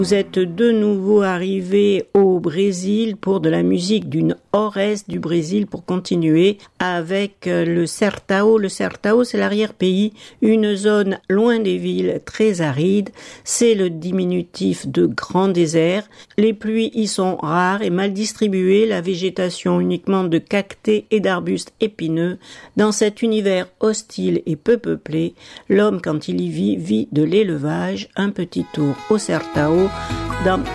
Vous êtes de nouveau arrivé au Brésil pour de la musique du nord-est du Brésil pour continuer avec le Sertão. Le Sertão, c'est l'arrière-pays, une zone loin des villes, très aride. C'est le diminutif de grand désert. Les pluies y sont rares et mal distribuées, la végétation uniquement de cactés et d'arbustes épineux. Dans cet univers hostile et peu peuplé, l'homme, quand il y vit de l'élevage. Un petit tour au Sertão dans